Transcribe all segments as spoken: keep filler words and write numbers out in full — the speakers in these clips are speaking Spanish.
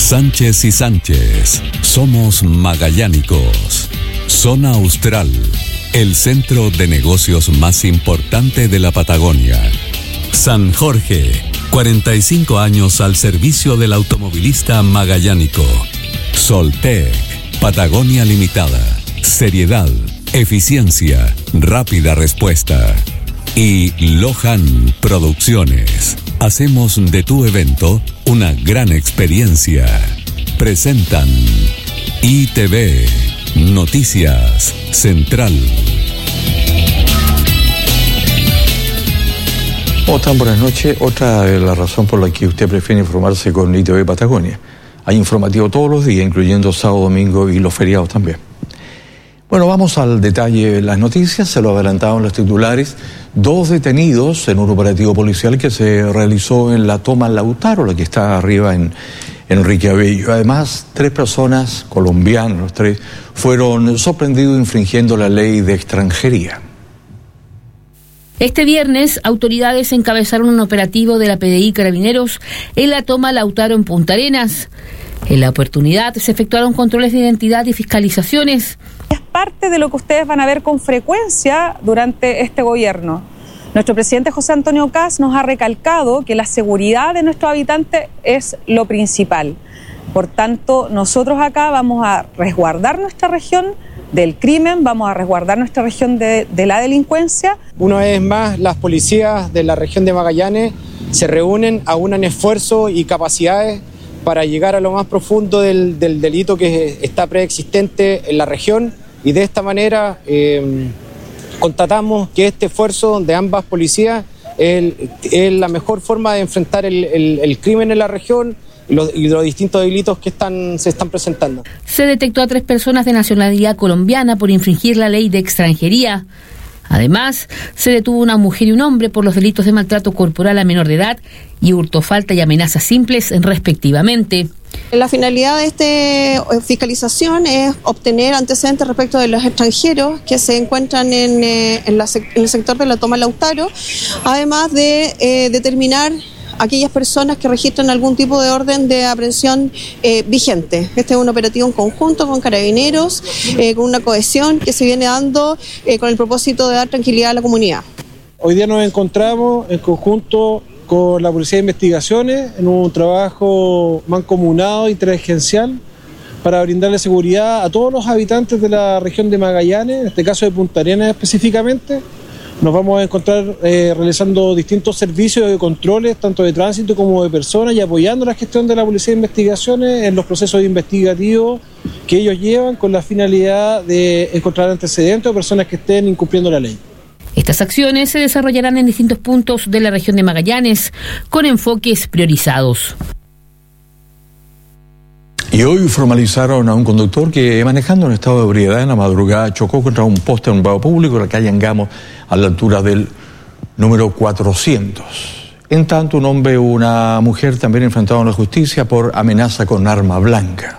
Sánchez y Sánchez, somos magallánicos. Zona Austral, el centro de negocios más importante de la Patagonia. San Jorge, cuarenta y cinco años al servicio del automovilista magallánico. Soltec, Patagonia Limitada, seriedad, eficiencia, rápida respuesta. Y Lohan Producciones. Hacemos de tu evento una gran experiencia. Presentan I T V, Noticias Central. ¿Cómo están? Buenas noches. Otra de las razones por la que usted prefiere informarse con I T V Patagonia. Hay informativo todos los días, incluyendo sábado, domingo y los feriados también. Bueno, vamos al detalle de las noticias. Se lo adelantaron los titulares. Dos detenidos en un operativo policial que se realizó en la Toma Lautaro, la que está arriba en Enrique Abello. Además, tres personas colombianas, los tres, fueron sorprendidos infringiendo la ley de extranjería. Este viernes, autoridades encabezaron un operativo de la P D I Carabineros en la Toma Lautaro en Punta Arenas. En la oportunidad se efectuaron controles de identidad y fiscalizaciones. Es parte de lo que ustedes van a ver con frecuencia durante este gobierno. Nuestro presidente José Antonio Kast nos ha recalcado que la seguridad de nuestros habitantes es lo principal. Por tanto, nosotros acá vamos a resguardar nuestra región del crimen, vamos a resguardar nuestra región de, de la delincuencia. Una vez más, las policías de la región de Magallanes se reúnen, aunan esfuerzo y capacidades para llegar a lo más profundo del, del delito que está preexistente en la región, y de esta manera eh, constatamos que este esfuerzo de ambas policías es, es la mejor forma de enfrentar el, el, el crimen en la región y los, y los distintos delitos que están, se están presentando. Se detectó a tres personas de nacionalidad colombiana por infringir la ley de extranjería. Además, se detuvo una mujer y un hombre por los delitos de maltrato corporal a menor de edad y hurto, falta y amenazas simples, respectivamente. La finalidad de esta fiscalización es obtener antecedentes respecto de los extranjeros que se encuentran en, eh, en, la, en el sector de la Toma Lautaro, además de eh, determinar aquellas personas que registran algún tipo de orden de aprehensión eh, vigente. Este es un operativo en conjunto con Carabineros, eh, con una cohesión que se viene dando eh, con el propósito de dar tranquilidad a la comunidad. Hoy día nos encontramos en conjunto con la Policía de Investigaciones en un trabajo mancomunado interagencial para brindarle seguridad a todos los habitantes de la región de Magallanes, en este caso de Punta Arenas específicamente. Nos vamos a encontrar eh, realizando distintos servicios de controles, tanto de tránsito como de personas, y apoyando la gestión de la Policía de Investigaciones en los procesos investigativos que ellos llevan con la finalidad de encontrar antecedentes o personas que estén incumpliendo la ley. Estas acciones se desarrollarán en distintos puntos de la región de Magallanes, con enfoques priorizados. Y hoy formalizaron a un conductor que, manejando en estado de ebriedad en la madrugada, chocó contra un poste en un vado público en la calle Angamos, a la altura del número cuatrocientos. En tanto, un hombre y una mujer también enfrentaron a la justicia por amenaza con arma blanca.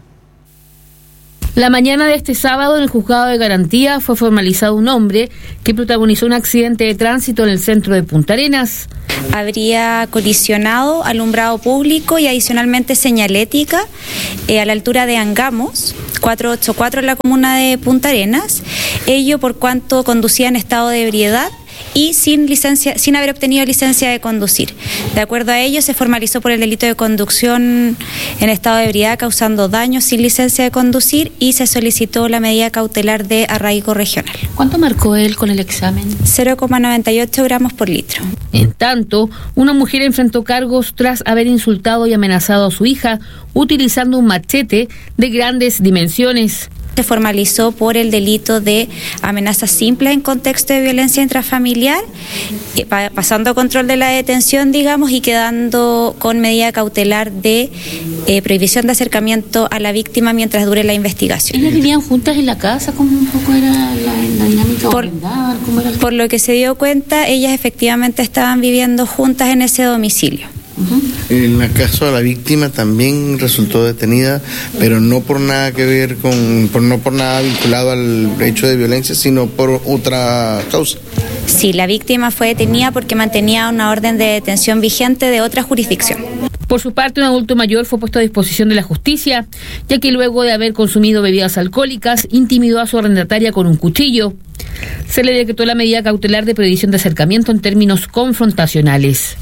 La mañana de este sábado, en el juzgado de garantía, fue formalizado un hombre que protagonizó un accidente de tránsito en el centro de Punta Arenas. Habría colisionado alumbrado público y adicionalmente señalética eh, a la altura de Angamos, cuatrocientos ochenta y cuatro en la comuna de Punta Arenas, ello por cuanto conducía en estado de ebriedad y sin licencia, sin haber obtenido licencia de conducir. De acuerdo a ello, se formalizó por el delito de conducción en estado de ebriedad causando daños sin licencia de conducir y se solicitó la medida cautelar de arraigo regional. ¿Cuánto marcó él con el examen? cero coma noventa y ocho gramos por litro. En tanto, una mujer enfrentó cargos tras haber insultado y amenazado a su hija utilizando un machete de grandes dimensiones. Se formalizó por el delito de amenaza simple en contexto de violencia intrafamiliar, pasando a control de la detención, digamos, y quedando con medida cautelar de eh, prohibición de acercamiento a la víctima mientras dure la investigación. ¿Ellas vivían juntas en la casa? ¿Cómo un poco era la, la dinámica? Por, ¿Cómo era el... por lo que se dio cuenta, ellas efectivamente estaban viviendo juntas en ese domicilio. Uh-huh. En el caso de la víctima también resultó detenida, pero no por nada que ver con, por, no por nada vinculado al hecho de violencia, sino por otra causa. Sí, la víctima fue detenida porque mantenía una orden de detención vigente de otra jurisdicción. Por su parte, un adulto mayor fue puesto a disposición de la justicia, ya que luego de haber consumido bebidas alcohólicas, intimidó a su arrendataria con un cuchillo. Se le decretó la medida cautelar de prohibición de acercamiento en términos confrontacionales.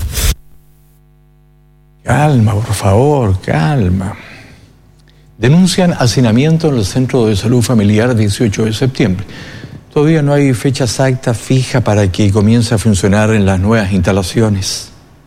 Calma, por favor, calma. Denuncian hacinamiento en el Centro de Salud Familiar dieciocho de septiembre. Todavía no hay fecha exacta fija para que comience a funcionar en las nuevas instalaciones.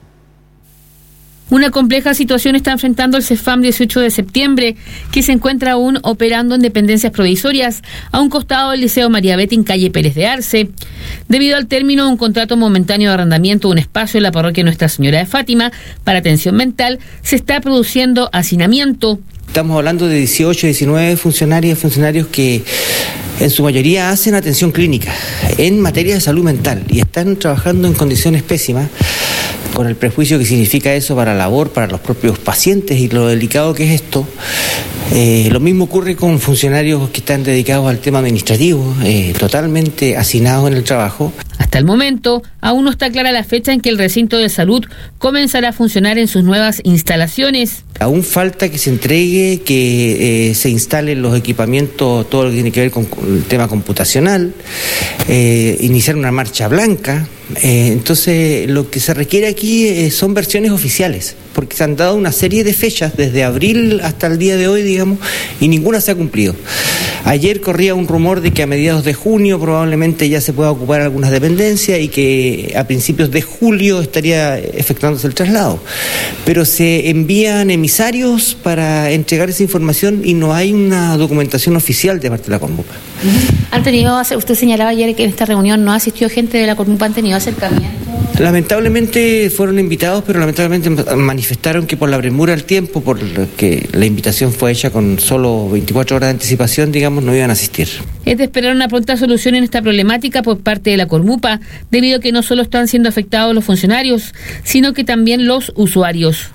Una compleja situación está enfrentando el CEFAM dieciocho de septiembre, que se encuentra aún operando en dependencias provisorias a un costado del Liceo María Betty en calle Pérez de Arce. Debido al término de un contrato momentáneo de arrendamiento de un espacio en la parroquia Nuestra Señora de Fátima para atención mental, se está produciendo hacinamiento. Estamos hablando de dieciocho, diecinueve funcionarias y funcionarios que en su mayoría hacen atención clínica en materia de salud mental y están trabajando en condiciones pésimas, con el prejuicio que significa eso para la labor, para los propios pacientes y lo delicado que es esto. Eh, lo mismo ocurre con funcionarios que están dedicados al tema administrativo, eh, totalmente hacinados en el trabajo. Hasta el momento, aún no está clara la fecha en que el recinto de salud comenzará a funcionar en sus nuevas instalaciones. Aún falta que se entregue, que eh, se instalen los equipamientos, todo lo que tiene que ver con el tema computacional, eh, iniciar una marcha blanca. Eh, entonces, lo que se requiere aquí eh, son versiones oficiales, porque se han dado una serie de fechas desde abril hasta el día de hoy, digamos, y ninguna se ha cumplido. Ayer corría un rumor de que a mediados de junio probablemente ya se pueda ocupar algunas dependencias y que a principios de julio estaría efectuándose el traslado. Pero se envían emisarios para entregar esa información y no hay una documentación oficial de parte de la Cormupa. ¿Han tenido, usted señalaba ayer que en esta reunión no asistió gente de la Cormupa, han tenido acercamiento? Lamentablemente fueron invitados, pero lamentablemente manifestaron que por la premura del tiempo, por que la invitación fue hecha con solo veinticuatro horas de anticipación, digamos, no iban a asistir. Es de esperar una pronta solución en esta problemática por parte de la Cormupa, debido a que no solo están siendo afectados los funcionarios, sino que también los usuarios.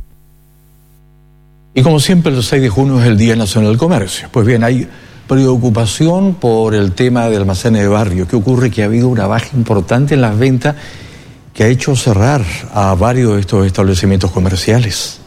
Y como siempre, el seis de junio es el Día Nacional del Comercio. Pues bien, hay preocupación por el tema de almacenes de barrio. ¿Qué ocurre? Que ha habido una baja importante en las ventas que ha hecho cerrar a varios de estos establecimientos comerciales.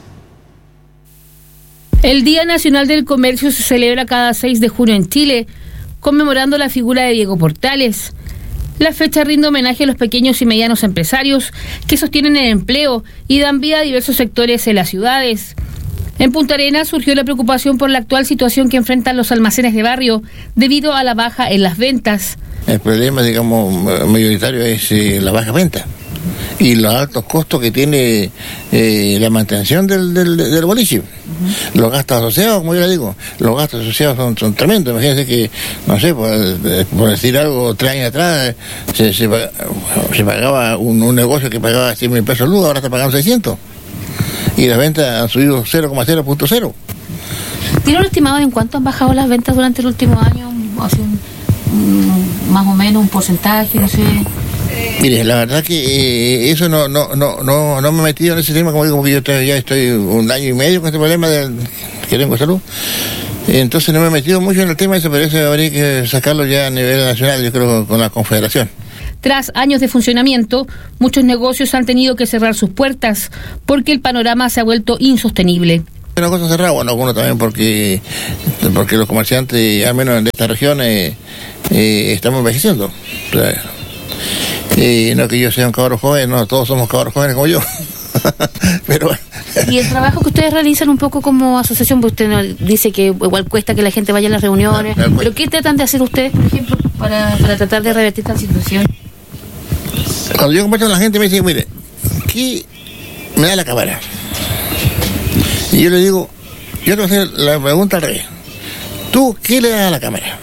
El Día Nacional del Comercio se celebra cada seis de junio en Chile, conmemorando la figura de Diego Portales. La fecha rinde homenaje a los pequeños y medianos empresarios que sostienen el empleo y dan vida a diversos sectores en las ciudades. En Punta Arenas surgió la preocupación por la actual situación que enfrentan los almacenes de barrio debido a la baja en las ventas. El problema, digamos, mayoritario es eh, la baja venta y los altos costos que tiene eh, la mantención del, del, del boliche. Uh-huh. Los gastos asociados, como yo le digo, los gastos asociados son, son tremendos. Imagínense que, no sé, por, por decir algo, tres años atrás se, se, se pagaba un, un negocio que pagaba cien mil pesos luz, ahora está pagando seiscientos. Y las ventas han subido cero coma cero punto cero. ¿Tiene un estimado en cuánto han bajado las ventas durante el último año? Hace un, un, más o menos un porcentaje, no sé. Mire, la verdad que eh, eso no no no no no me he metido en ese tema, como digo, porque yo estoy, ya estoy un año y medio con este problema del, que tengo de salud. Entonces no me he metido mucho en el tema ese, pero eso habría que sacarlo ya a nivel nacional, yo creo, con la Confederación. Tras años de funcionamiento, muchos negocios han tenido que cerrar sus puertas porque el panorama se ha vuelto insostenible. Una cosa cerrada, bueno, algunos también porque porque los comerciantes, al menos en esta región, eh, eh, estamos envejeciendo. O sea, eh, no que yo sea un cabrón joven, no, todos somos cabros jóvenes como yo. Pero y el trabajo que ustedes realizan un poco como asociación, porque usted nos dice que igual cuesta que la gente vaya a las reuniones, no, no, pero ¿qué tratan de hacer ustedes, por ejemplo, para, para tratar de revertir esta situación? Cuando yo converso con la gente me dice, mire, ¿qué me da la cámara? Y yo le digo, yo te voy a hacer la pregunta al revés. ¿Tú qué le das a la cámara?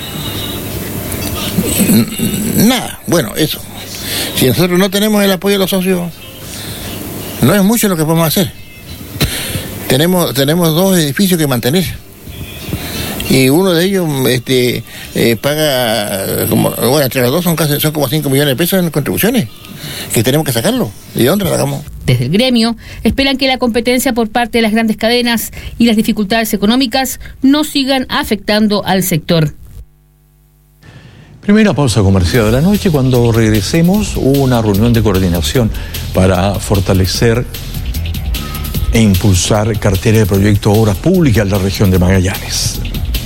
Nada. Bueno, eso. Si nosotros no tenemos el apoyo de los socios, no es mucho lo que podemos hacer. Tenemos tenemos dos edificios que mantener. Y uno de ellos este, eh, paga, como, bueno, entre los dos son casi son como cinco millones de pesos en contribuciones, que tenemos que sacarlo. ¿Y de dónde lo sacamos? Desde el gremio esperan que la competencia por parte de las grandes cadenas y las dificultades económicas no sigan afectando al sector. Primera pausa comercial de la noche. Cuando regresemos, hubo una reunión de coordinación para fortalecer e impulsar cartera de proyectos de obras públicas en la región de Magallanes.